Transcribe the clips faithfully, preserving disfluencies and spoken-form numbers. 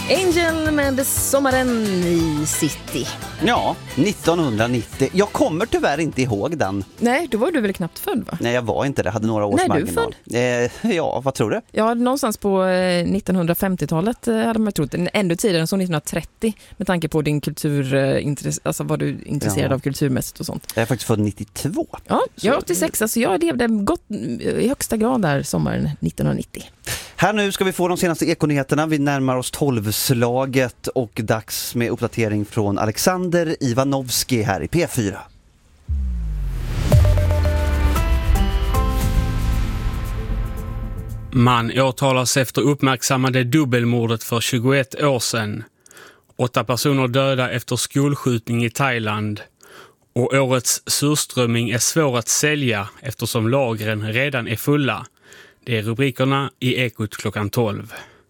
Angel med Sommaren i City. Ja, nittonhundranittio. Jag kommer tyvärr inte ihåg den. Nej, då var du väl knappt född, va? Nej, jag var inte det. Jag hade några års Nej, marginal. du Eh, ja, vad tror du? Ja, någonstans på nittonhundrafemtiotalet hade man trott. Ännu tidigare, som nittonhundratrettio, med tanke på din kulturintresse, alltså vad du är intresserad ja. av kulturmässigt och sånt. Jag är faktiskt född nittiotvå. Ja, jag är åttiosex, alltså jag levde gott i högsta grad där sommaren nittonhundranittio. Här nu ska vi få de senaste ekonyheterna. Vi närmar oss tolvslaget och dags med uppdatering från Alexander Ivanovski här i P fyra. Man åtalas efter uppmärksammade dubbelmordet för tjugoett år sedan. Åtta personer döda efter skolskjutning i Thailand. Och årets surströmming är svår att sälja eftersom lagren redan är fulla. Det är rubrikerna i Ekot klockan tolv.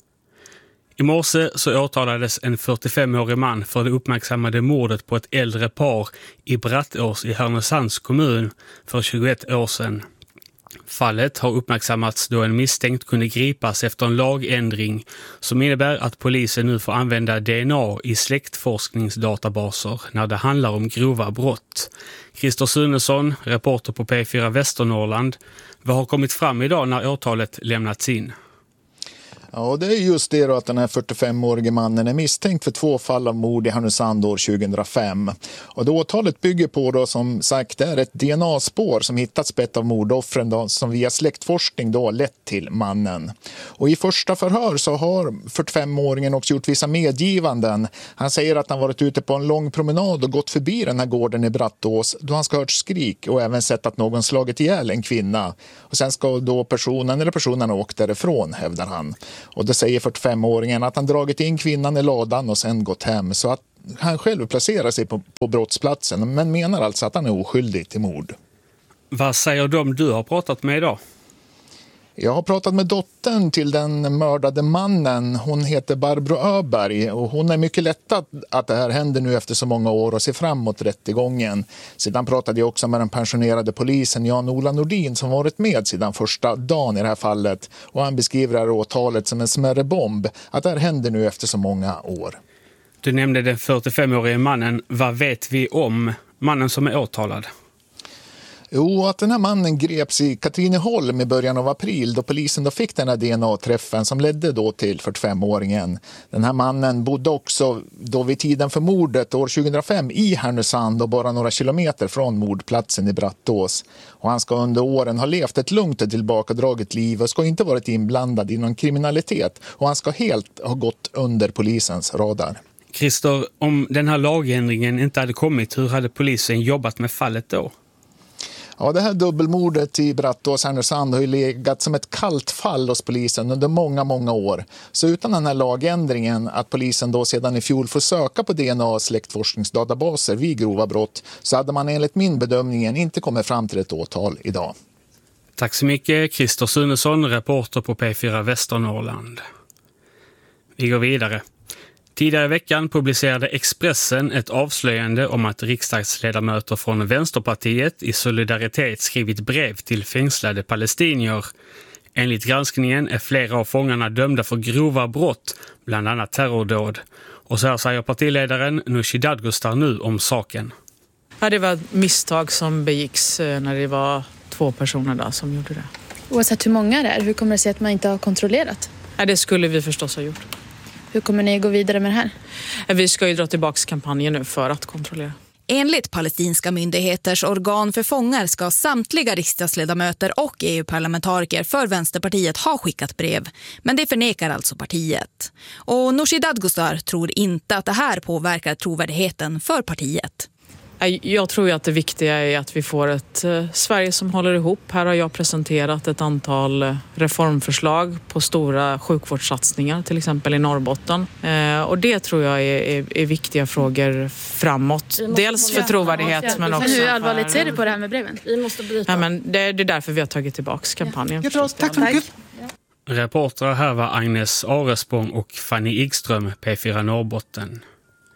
I morse så åtalades en fyrtiofemårig man för det uppmärksammade mordet på ett äldre par i Brattås i Härnösands kommun för tjugoett år sedan. Fallet har uppmärksammats då en misstänkt kunde gripas efter en lagändring som innebär att polisen nu får använda D N A i släktforskningsdatabaser när det handlar om grova brott. Christer Sunesson, reporter på P fyra Västernorrland. Vad har kommit fram idag när åtalet lämnats in? Ja, det är just det då att den här fyrtiofemårige mannen är misstänkt för två fall av mord i Härnösand år tjugohundrafem. Och det åtalet bygger på då som sagt är ett D N A-spår som hittats på ett av mordoffren då, som via släktforskning då lett till mannen. Och i första förhör så har fyrtiofemåringen också gjort vissa medgivanden. Han säger att han varit ute på en lång promenad och gått förbi den här gården i Brattås då han ska ha hört skrik och även sett att någon slagit ihjäl en kvinna. Och sen ska då personen eller personerna åkt därifrån, hävdar han. Och det säger fyrtiofemåringen att han dragit in kvinnan i ladan och sen gått hem, så att han själv placerar sig på, på brottsplatsen men menar alltså att han är oskyldig till mord. Vad säger de du har pratat med idag? Jag har pratat med dottern till den mördade mannen. Hon heter Barbro Öberg och hon är mycket lättad att det här händer nu efter så många år och ser fram emot rättegången. Sedan pratade jag också med den pensionerade polisen Jan-Ola Nordin som varit med sedan första dagen i det här fallet. Och han beskriver det här åtalet som en smärre bomb, att det här händer nu efter så många år. Du nämnde den fyrtiofemårige mannen. Vad vet vi om mannen som är åtalad? Jo, att den här mannen greps i Katrineholm i början av april då polisen då fick den här D N A-träffen som ledde då till fyrtiofemåringen. Den här mannen bodde också då vid tiden för mordet år tjugohundrafem i Härnösand och bara några kilometer från mordplatsen i Brattås. Och han ska under åren ha levt ett lugnt och tillbakadraget liv och ska inte varit inblandad i någon kriminalitet. Och han ska helt ha gått under polisens radar. Christer, om den här lagändringen inte hade kommit, hur hade polisen jobbat med fallet då? Ja, det här dubbelmordet i Brattås Härnösand har ju legat som ett kallt fall hos polisen under många, många år. Så utan den här lagändringen att polisen då sedan i fjol får söka på D N A- och släktforskningsdatabaser vid grova brott så hade man enligt min bedömning inte kommit fram till ett åtal idag. Tack så mycket, Christer Sunesson, reporter på P fyra Västernorrland. Vi går vidare. Tidigare i veckan publicerade Expressen ett avslöjande om att riksdagsledamöter från Vänsterpartiet i solidaritet skrivit brev till fängslade palestinier. Enligt granskningen är flera av fångarna dömda för grova brott, bland annat terrordåd. Och så här säger partiledaren Nooshi Dadgostar nu om saken. Ja, det var ett misstag som begicks när det var två personer där som gjorde det. Oavsett hur många det är, hur kommer det sig att man inte har kontrollerat? Ja, det skulle vi förstås ha gjort. Hur kommer ni gå vidare med det här? Vi ska ju dra tillbaka kampanjen nu för att kontrollera. Enligt palestinska myndigheters organ för fångar ska samtliga riksdagsledamöter och E U-parlamentariker för Vänsterpartiet ha skickat brev. Men det förnekar alltså partiet. Och Nooshi Dadgostar tror inte att det här påverkar trovärdigheten för partiet. Jag tror ju att det viktiga är att vi får ett eh, Sverige som håller ihop. Här har jag presenterat ett antal reformförslag på stora sjukvårdssatsningar, till exempel i Norrbotten. Eh, och det tror jag är, är, är viktiga frågor framåt. Dels för trovärdighet men också... Men hur allvarligt ser du på det här med breven? Vi måste bryta. Ja, men det, det är därför vi har tagit tillbaka kampanjen. Ja. Tack, tack så mycket. Reportrar här var Agnes Arespång och Fanny Igström, P fyra Norrbotten.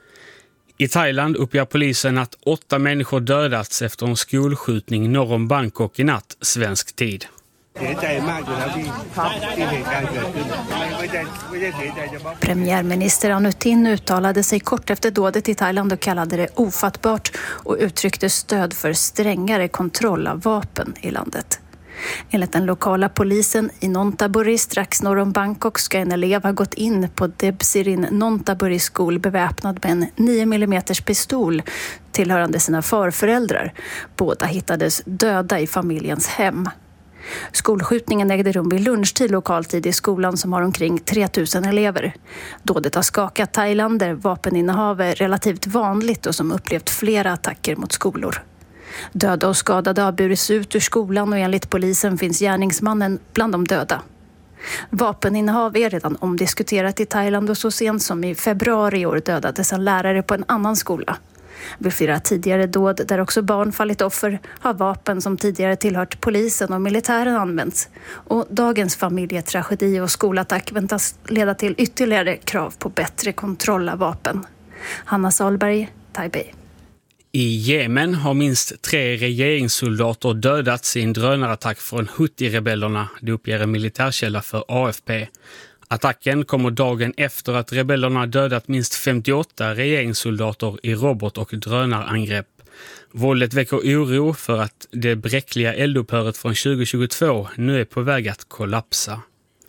I Thailand uppger polisen att åtta människor dödats efter en skolskjutning norr om Bangkok i natt, svensk tid. Premiärminister Anutin uttalade sig kort efter dådet i Thailand och kallade det ofattbart och uttryckte stöd för strängare kontroll av vapen i landet. Enligt den lokala polisen i Nonthaburi strax norr om Bangkok ska en elev ha gått in på Debsirin Nonthaburi skol beväpnad med en nio millimeter pistol tillhörande sina farföräldrar. Båda hittades döda i familjens hem. Skolskjutningen ägde rum vid lunchtid lokaltid i skolan som har omkring tre tusen elever. Dådet har skakat Thailand där vapeninnehav är relativt vanligt och som upplevt flera attacker mot skolor. Döda och skadade har burits ut ur skolan och enligt polisen finns gärningsmannen bland de döda. Vapeninnehav är redan omdiskuterat i Thailand och så sent som i februari i år dödades en lärare på en annan skola. Vid flera tidigare dåd där också barn fallit offer har vapen som tidigare tillhört polisen och militären använts. Och dagens familjetragedi och skolattack väntas leda till ytterligare krav på bättre kontroll av vapen. Hanna Salberg, Taipei. I Jemen har minst tre regeringssoldater dödats i en drönarattack från Houthi-rebellerna, det uppger en militärkälla för A F P. Attacken kommer dagen efter att rebellerna dödat minst femtioåtta regeringssoldater i robot- och drönarangrepp. Våldet väcker oro för att det bräckliga eldupphöret från tjugohundratjugotvå nu är på väg att kollapsa.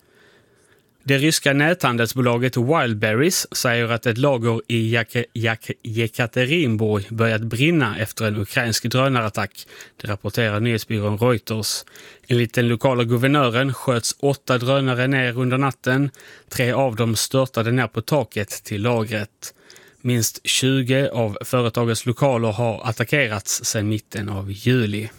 Det ryska näthandelsbolaget Wildberries säger att ett lager i Jak- Jak- Jekaterinburg börjat brinna efter en ukrainsk drönarattack. Det rapporterar nyhetsbyrån Reuters. Enligt den lokala guvernören sköts åtta drönare ner under natten. Tre av dem störtade ner på taket till lagret. Minst tjugo av företagets lokaler har attackerats sedan mitten av juli.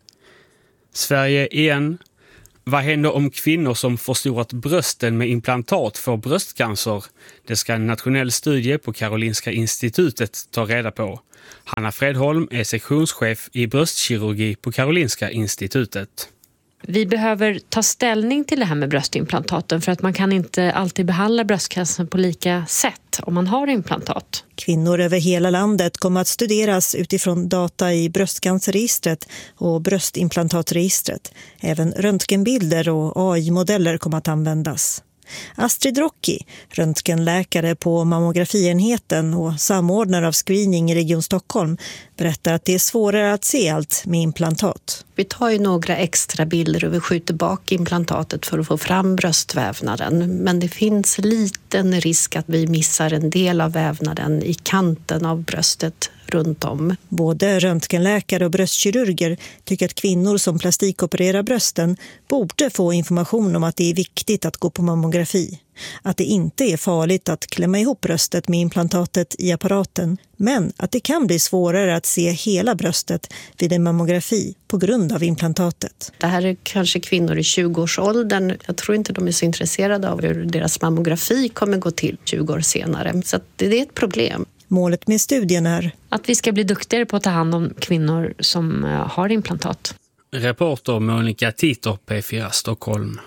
Sverige igen. Vad händer om kvinnor som förstorat brösten med implantat får bröstcancer? Det ska en nationell studie på Karolinska institutet ta reda på. Hanna Fredholm är sektionschef i bröstkirurgi på Karolinska institutet. Vi behöver ta ställning till det här med bröstimplantaten för att man kan inte alltid behandla bröstcancer på lika sätt om man har implantat. Kvinnor över hela landet kommer att studeras utifrån data i bröstcancerregistret och bröstimplantatregistret. Även röntgenbilder och A I-modeller kommer att användas. Astrid Rocki, röntgenläkare på mammografienheten och samordnare av screening i Region Stockholm, berättar att det är svårare att se allt med implantat. Vi tar ju några extra bilder och vi skjuter bak implantatet för att få fram bröstvävnaden. Men det finns liten risk att vi missar en del av vävnaden i kanten av bröstet runt om. Både röntgenläkare och bröstkirurger tycker att kvinnor som plastikopererar brösten borde få information om att det är viktigt att gå på mammografi. Att det inte är farligt att klämma ihop bröstet med implantatet i apparaten, men att det kan bli svårare att se hela bröstet vid en mammografi på grund av implantatet. Det här är kanske kvinnor i tjugoårsåldern. Jag tror inte de är så intresserade av hur deras mammografi kommer gå till tjugo år senare. Så att det är ett problem. Målet med studien är att vi ska bli duktigare på att ta hand om kvinnor som har implantat. Reporter Monica Tito, P fyra Stockholm.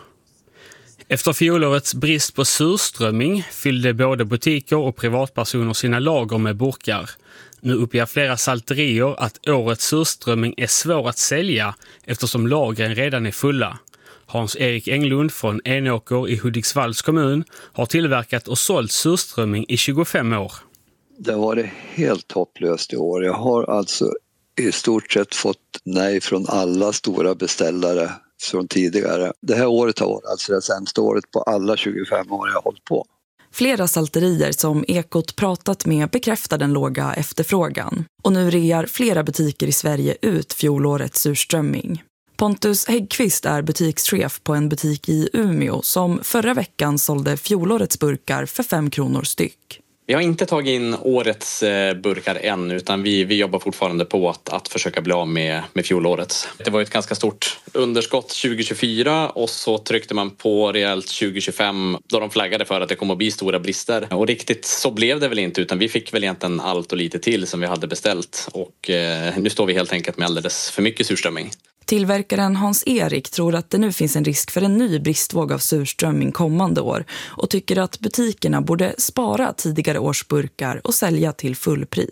Efter fjolårets brist på surströmming fyllde både butiker och privatpersoner sina lager med burkar. Nu uppger flera salterier att årets surströmming är svår att sälja eftersom lagren redan är fulla. Hans-Erik Englund från Enåker i Hudiksvalls kommun har tillverkat och sålt surströmming i tjugofem år. Det har varit helt hopplöst i år. Jag har alltså i stort sett fått nej från alla stora beställare från tidigare. Det här året har varit alltså det sämsta året på alla tjugofem år jag har hållit på. Flera salterier som Ekot pratat med bekräftar den låga efterfrågan. Och nu rear flera butiker i Sverige ut fjolårets surströmming. Pontus Häggqvist är butikschef på en butik i Umeå som förra veckan sålde fjolårets burkar för fem kronor styck. Vi har inte tagit in årets burkar än utan vi, vi jobbar fortfarande på att, att försöka bli av med, med fjolårets. Det var ett ganska stort underskott tjugo tjugofyra och så tryckte man på rejält tjugo tjugofem då de flaggade för att det kommer att bli stora brister. Och riktigt så blev det väl inte utan vi fick väl egentligen allt och lite till som vi hade beställt och eh, nu står vi helt enkelt med alldeles för mycket surströmming. Tillverkaren Hans-Erik tror att det nu finns en risk för en ny bristvåg av surströmming kommande år och tycker att butikerna borde spara tidigare års burkar och sälja till fullpris.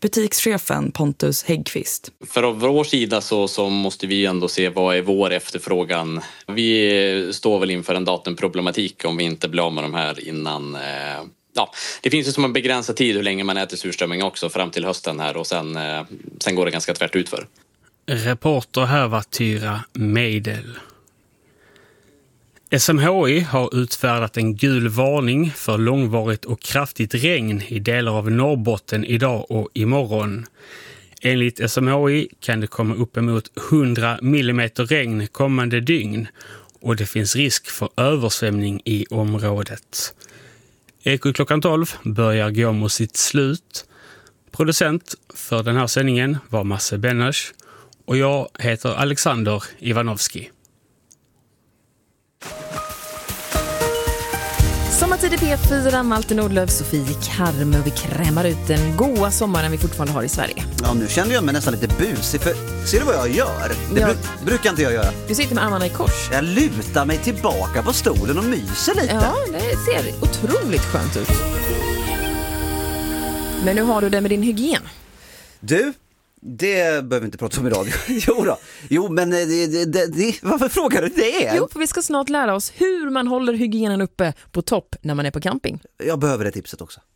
butikschefen Pontus Häggqvist. För vår sida så, så måste vi ändå se vad är vår efterfrågan. Vi står väl inför en datumproblematik om vi inte blir av med de här innan... Eh, ja, det finns ju som en begränsad tid hur länge man äter surströmming också fram till hösten här och sen, eh, sen går det ganska tvärt ut för. Reporter här var Tyra Meidel. S M H I har utfärdat en gul varning för långvarigt och kraftigt regn i delar av Norrbotten idag och imorgon. Enligt S M H I kan det komma upp emot hundra millimeter regn kommande dygn och det finns risk för översvämning i området. Eko klockan tolv börjar gå mot sitt slut. Producent för den här sändningen var Masse Benners och jag heter Alexander Ivanovski. Sommartid i P fyra, Malte Nordlöf, Sofie Karme och vi krämar ut den goa sommaren vi fortfarande har i Sverige. Ja, nu kände jag mig nästan lite busig, för ser du vad jag gör? Det Ja. bru- brukar inte jag göra. Du sitter med armarna i kors. Jag lutar mig tillbaka på stolen och myser lite. Ja, det ser otroligt skönt ut. Men nu har du det med din hygien. Du, det behöver vi inte prata om idag. jo då. Jo, men det, det, det, det, varför frågar du det? Jo, för vi ska snart lära oss hur man håller hygienen uppe på topp när man är på camping. Jag behöver det tipset också.